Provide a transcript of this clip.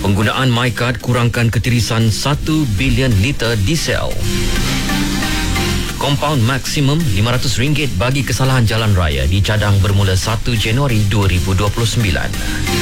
Penggunaan MyCard kurangkan ketirisan 1 bilion liter diesel. Kompaun maksimum RM500 bagi kesalahan jalan raya dicadang bermula 1 Januari 2029.